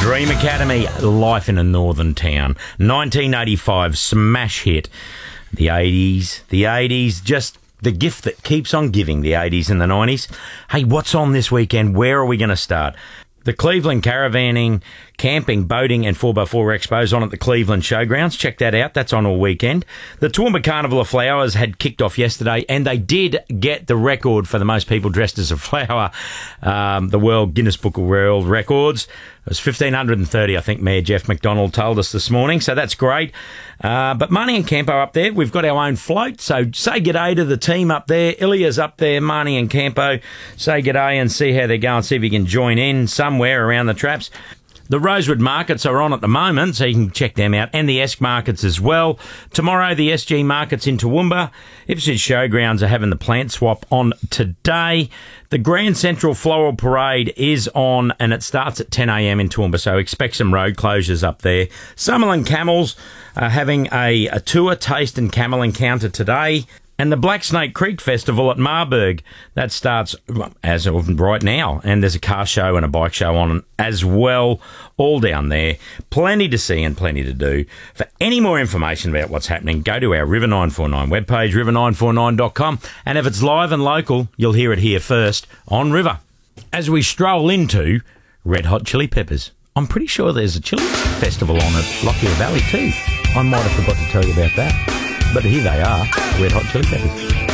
Dream Academy, Life in a Northern Town. 1985 smash hit. The 80s, just the gift that keeps on giving, the 80s and the 90s. Hey, what's on this weekend? Where are we going to start? The Cleveland Caravanning, Camping, Boating and 4x4 Expo's on at the Cleveland Showgrounds. Check that out. That's on all weekend. The Toowoomba Carnival of Flowers had kicked off yesterday, and they did get the record for the most people dressed as a flower, the World Guinness Book of World Records. It was 1,530, I think Mayor Jeff McDonald told us this morning, so that's great. But Marnie and Campo up there, we've got our own float, so say g'day to the team up there. Ilya's up there, Marnie and Campo. Say g'day and see how they're going, see if you can join in somewhere around the traps. The Rosewood markets are on at the moment, so you can check them out, and the Esk markets as well. Tomorrow, the SG markets in Toowoomba. Ipswich Showgrounds are having the plant swap on today. The Grand Central Floral Parade is on, and it starts at 10 a.m. in Toowoomba, so expect some road closures up there. Summerland Camels are having a tour, taste and camel encounter today. And the Black Snake Creek Festival at Marburg, that starts as of right now. And there's a car show and a bike show on as well, all down there. Plenty to see and plenty to do. For any more information about what's happening, go to our River 949 webpage, river949.com. And if it's live and local, you'll hear it here first on River. As we stroll into Red Hot Chili Peppers, I'm pretty sure there's a chili festival on at Lockyer Valley too. I might have forgot to tell you about that. But here they are, Red Hot Chili Peppers.